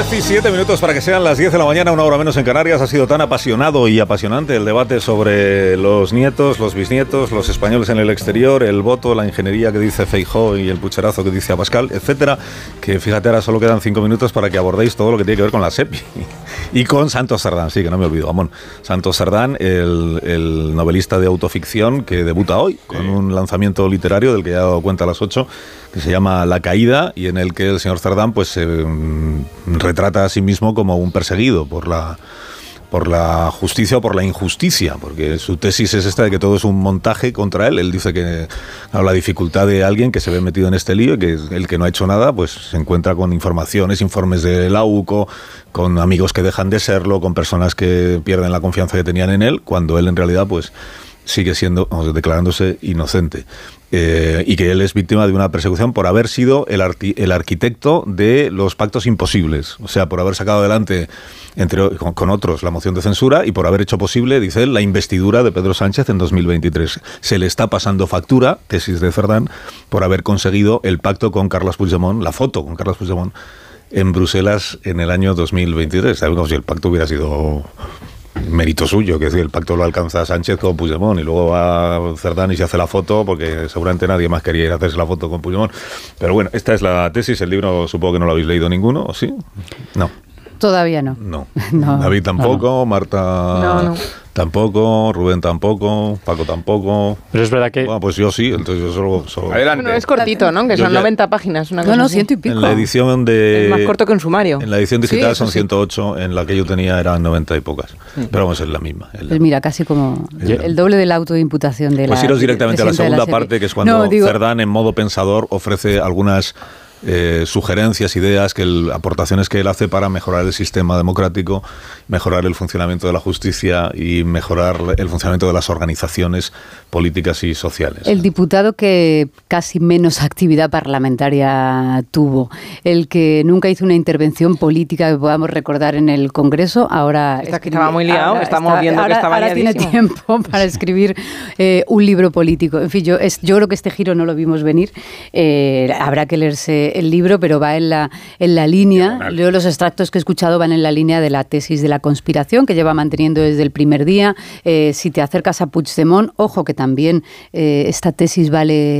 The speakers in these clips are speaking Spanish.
17 minutos para que sean las 10 de la mañana, una hora menos en Canarias. Ha sido tan apasionado y apasionante el debate sobre los nietos, los bisnietos, los españoles en el exterior, el voto, la ingeniería que dice Feijóo y el pucherazo que dice Abascal, etcétera, que fíjate, ahora solo quedan 5 minutos para que abordéis todo lo que tiene que ver con la SEPI y con Santos Cerdán, sí, que no me olvido, Amón. Santos Cerdán, el novelista de autoficción que debuta hoy con un lanzamiento literario del que ya he dado cuenta a las 8, que se llama La Caída, y en el que el señor Cerdán pues se retrata a sí mismo como un perseguido por la justicia o por la injusticia, porque su tesis es esta de que todo es un montaje contra él. Él dice que la dificultad de alguien que se ve metido en este lío y que el que no ha hecho nada pues se encuentra con informaciones, informes de la UCO, con amigos que dejan de serlo, con personas que pierden la confianza que tenían en él, cuando él en realidad pues sigue siendo, declarándose inocente. Y que él es víctima de una persecución por haber sido el arquitecto de los pactos imposibles, o sea, por haber sacado adelante con otros la moción de censura y por haber hecho posible, dice él, la investidura de Pedro Sánchez en 2023. Se le está pasando factura, tesis de Cerdán, por haber conseguido el pacto con Carles Puigdemont, la foto con Carles Puigdemont en Bruselas en el año 2023. Como si el pacto hubiera sido mérito suyo, que es decir, el pacto lo alcanza Sánchez con Puigdemont y luego va Cerdán y se hace la foto porque seguramente nadie más quería ir a hacerse la foto con Puigdemont. Pero bueno, esta es la tesis. El libro supongo que no lo habéis leído ninguno, ¿o sí? No. Todavía no. No. David tampoco, no. Marta tampoco, Rubén tampoco, Paco tampoco. Pero es verdad que... Bueno, pues yo sí, entonces yo solo... Adelante. Bueno, es cortito, ¿no? Que son 90 páginas. Una cosa no, 100 y pico. En la edición de... Es más corto que un sumario. En la edición digital sí, son 108, en la que yo tenía eran 90 y pocas. Pero vamos, es la misma. Pues mira, casi como el doble de la autoimputación de pues la... iros directamente a la segunda parte, que es cuando Cerdán, en modo pensador, ofrece algunas... sugerencias, ideas, aportaciones que él hace para mejorar el sistema democrático, mejorar el funcionamiento de la justicia y mejorar el funcionamiento de las organizaciones políticas y sociales. El diputado que casi menos actividad parlamentaria tuvo, el que nunca hizo una intervención política que podamos recordar en el Congreso, ahora... Estaba muy liado, estamos viendo que estaba liadísimo. Ahora tiene tiempo para escribir un libro político. En fin, yo creo que este giro no lo vimos venir. Habrá que leerse el libro, pero va en la línea, yo los extractos que he escuchado van en la línea de la tesis de la conspiración que lleva manteniendo desde el primer día. Si te acercas a Puigdemont, ojo que también esta tesis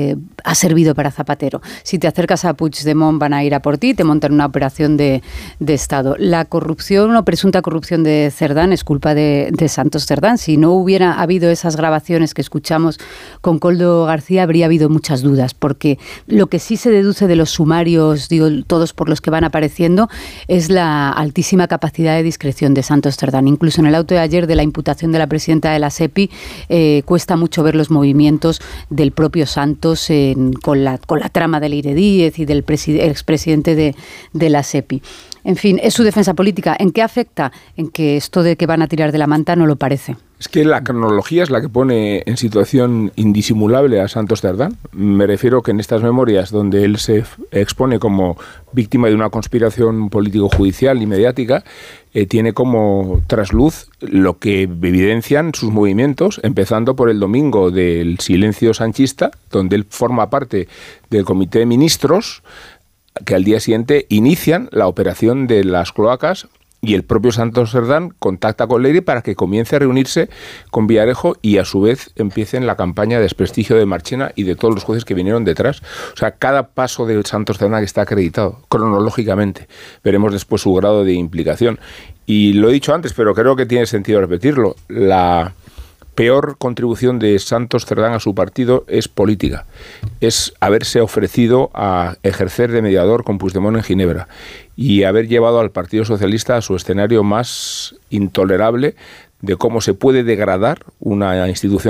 ha servido para Zapatero. Si te acercas a Puigdemont van a ir a por ti, te montan una operación de Estado. La corrupción o presunta corrupción de Cerdán es culpa de Santos Cerdán. Si no hubiera habido esas grabaciones que escuchamos con Koldo García, habría habido muchas dudas, porque lo que sí se deduce de los sumarios, digo, todos por los que van apareciendo, es la altísima capacidad de discreción de Santos Cerdán. Incluso en el auto de ayer de la imputación de la presidenta de la SEPI, cuesta mucho ver los movimientos del propio Santos con la trama del Leire Díez y del expresidente de la SEPI. En fin, es su defensa política. ¿En qué afecta? En que esto de que van a tirar de la manta no lo parece. Es que la cronología es la que pone en situación indisimulable a Santos Cerdán. Me refiero que en estas memorias donde él se expone como víctima de una conspiración político-judicial y mediática, tiene como trasluz lo que evidencian sus movimientos, empezando por el domingo del silencio sanchista, donde él forma parte del comité de ministros, que al día siguiente inician la operación de las cloacas, y el propio Santos Cerdán contacta con Leire para que comience a reunirse con Villarejo y a su vez empiecen la campaña de desprestigio de Marchena y de todos los jueces que vinieron detrás. O sea, cada paso de Santos Cerdán está acreditado cronológicamente. Veremos después su grado de implicación. Y lo he dicho antes, pero creo que tiene sentido repetirlo. La peor contribución de Santos Cerdán a su partido es política. Es haberse ofrecido a ejercer de mediador con Puigdemont en Ginebra y haber llevado al Partido Socialista a su escenario más intolerable de cómo se puede degradar una institución